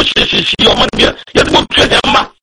是，我们也不缺钱嘛。